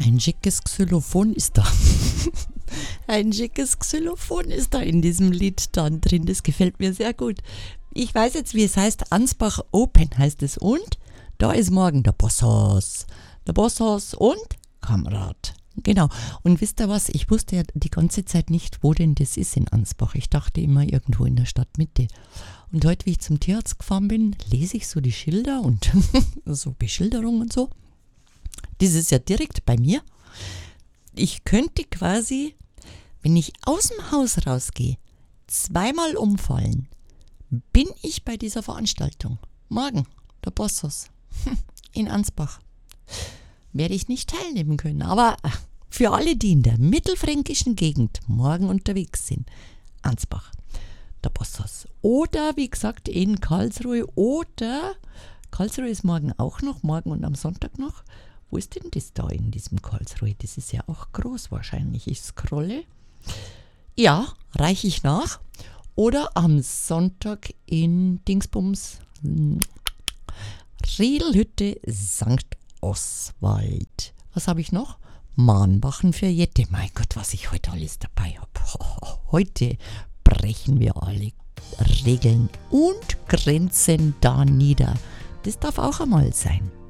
Ein schickes Xylophon ist da. Ein schickes Xylophon ist da in diesem Lied dann drin. Das gefällt mir sehr gut. Ich weiß jetzt, wie es heißt. Ansbach Open heißt es. Und da ist morgen der Bosshaus. Der Bosshaus und Kamerad. Genau. Und wisst ihr was? Ich wusste ja die ganze Zeit nicht, wo denn das ist in Ansbach. Ich dachte immer irgendwo in der Stadtmitte. Und heute, wie ich zum Tierarzt gefahren bin, lese ich so die Schilder und so Beschilderung und so. Das ist ja direkt bei mir. Ich könnte quasi, wenn ich aus dem Haus rausgehe, zweimal umfallen, bin ich bei dieser Veranstaltung. Morgen, der Bosshaus in Ansbach. Werde ich nicht teilnehmen können, aber für alle, die in der mittelfränkischen Gegend morgen unterwegs sind, Ansbach, der Bosshaus. Oder wie gesagt in Karlsruhe oder Karlsruhe ist morgen auch noch, morgen und am Sonntag noch. Wo ist denn das da in diesem Karlsruhe? Das ist ja auch groß wahrscheinlich. Ich scrolle. Ja, reiche ich nach. Oder am Sonntag in Dingsbums Riedelhütte St. Oswald. Was habe ich noch? Mahnbachen für Jette. Mein Gott, was ich heute alles dabei habe. Heute brechen wir alle Regeln und Grenzen da nieder. Das darf auch einmal sein.